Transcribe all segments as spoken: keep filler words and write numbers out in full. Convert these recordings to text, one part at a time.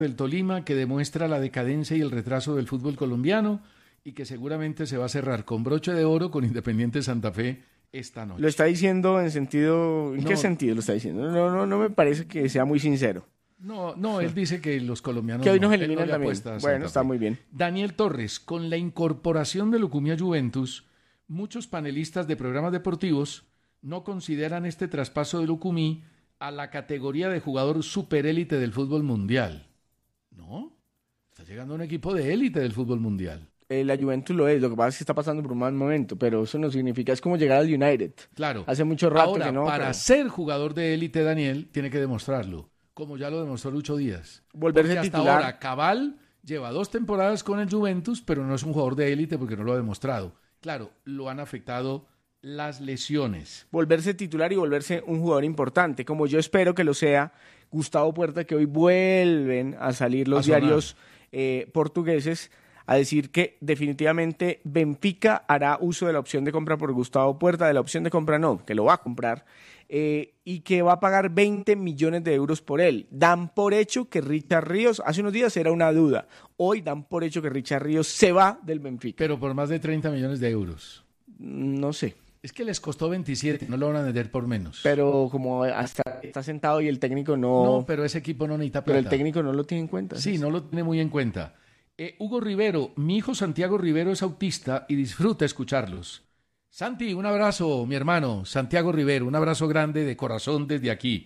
del Tolima que demuestra la decadencia y el retraso del fútbol colombiano y que seguramente se va a cerrar con broche de oro con Independiente Santa Fe esta noche. Lo está diciendo en sentido... ¿En no, qué sentido lo está diciendo? No, no, no me parece que sea muy sincero. No, no, él dice que los colombianos que hoy no, nos eliminan no también. Bueno, está Fe. muy bien. Daniel Torres, con la incorporación de Lucumí a Juventus, muchos panelistas de programas deportivos no consideran este traspaso de Lucumí a la categoría de jugador superélite del fútbol mundial. ¿No? Está llegando un equipo de élite del fútbol mundial. Eh, la Juventus lo es, lo que pasa es que está pasando por un mal momento, pero eso no significa, es como llegar al United. Claro. Hace mucho rato Ahora, que no. para pero... ser jugador de élite, Daniel, tiene que demostrarlo, como ya lo demostró Lucho Díaz. Volverse porque titular. Hasta ahora, Cabal lleva dos temporadas con el Juventus, pero no es un jugador de élite porque no lo ha demostrado. Claro, lo han afectado las lesiones. Volverse titular y volverse un jugador importante, como yo espero que lo sea Gustavo Puerta, que hoy vuelven a salir los a diarios eh, portugueses a decir que definitivamente Benfica hará uso de la opción de compra por Gustavo Puerta, de la opción de compra no, que lo va a comprar, eh, y que va a pagar veinte millones de euros por él. Dan por hecho que Richard Ríos, hace unos días era una duda, hoy dan por hecho que Richard Ríos se va del Benfica. Pero por más de treinta millones de euros. No sé. Es que les costó veintisiete, no lo van a vender por menos. Pero como hasta está sentado y el técnico no... No, pero ese equipo no necesita plata. Pero el técnico no lo tiene en cuenta. Sí, no lo tiene muy en cuenta. Eh, Hugo Rivero, mi hijo Santiago Rivero es autista y disfruta escucharlos. Santi, un abrazo, mi hermano, Santiago Rivero, un abrazo grande de corazón desde aquí.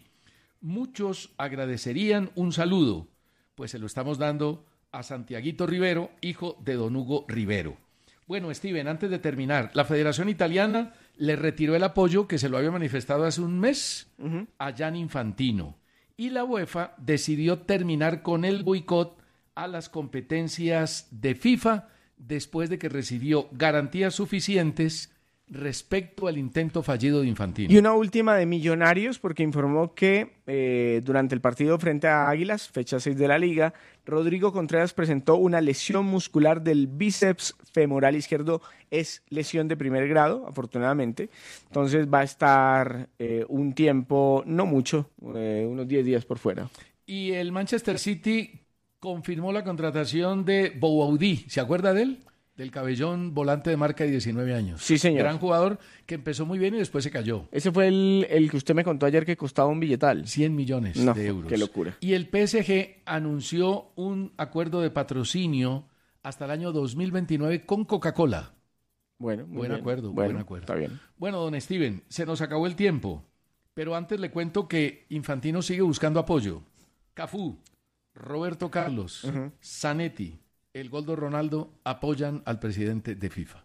Muchos agradecerían un saludo, pues se lo estamos dando a Santiaguito Rivero, hijo de don Hugo Rivero. Bueno, Steven, antes de terminar, la Federación Italiana le retiró el apoyo que se lo había manifestado hace un mes uh-huh. a Gianni Infantino y la UEFA decidió terminar con el boicot a las competencias de FIFA después de que recibió garantías suficientes respecto al intento fallido de Infantino. Y una última de Millonarios, porque informó que eh, durante el partido frente a Águilas, fecha seis de la Liga, Rodrigo Contreras presentó una lesión muscular del bíceps femoral izquierdo. Es lesión de primer grado, afortunadamente. Entonces va a estar eh, un tiempo, no mucho, eh, unos diez días por fuera. Y el Manchester City confirmó la contratación de Bowaudi. ¿Se acuerda de él? Del cabellón volante de marca de diecinueve años. Sí, señor. Gran jugador que empezó muy bien y después se cayó. Ese fue el, el que usted me contó ayer que costaba un billetal. cien millones no, de euros. Qué locura. Y el P S G anunció un acuerdo de patrocinio hasta el año dos mil veintinueve con Coca-Cola. Bueno, muy buen bien. acuerdo, bueno, buen acuerdo. Está bien. Bueno, don Steven, se nos acabó el tiempo. Pero antes le cuento que Infantino sigue buscando apoyo. Cafú, Roberto Carlos, uh-huh. Zanetti, el Goldo Ronaldo apoyan al presidente de FIFA.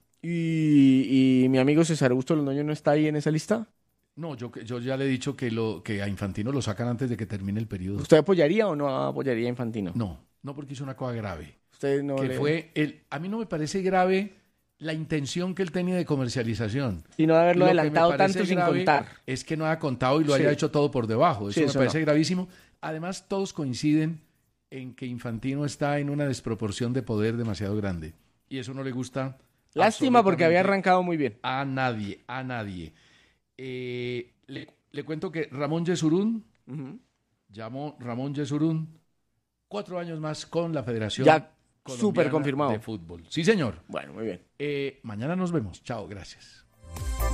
¿Y, y mi amigo César Augusto Londoño no está ahí en esa lista? No, yo, yo ya le he dicho que, lo, que a Infantino lo sacan antes de que termine el periodo. ¿Usted apoyaría o no apoyaría a Infantino? No, no porque hizo una cosa grave. Usted no que le... fue el, a mí no me parece grave la intención que él tenía de comercialización. Y no haberlo lo adelantado tanto sin contar. Es que no haya contado y lo sí. haya hecho todo por debajo. Eso sí, me eso parece no. gravísimo. Además, todos coinciden en que Infantino está en una desproporción de poder demasiado grande. Y eso no le gusta. Lástima porque había arrancado muy bien. A nadie, a nadie. Eh, le, le cuento que Ramón Yesurún, uh-huh. llamó Ramón Yesurún, cuatro años más con la Federación ya súper confirmado de Fútbol. Sí, señor. Bueno, muy bien. Eh, mañana nos vemos. Chao, gracias.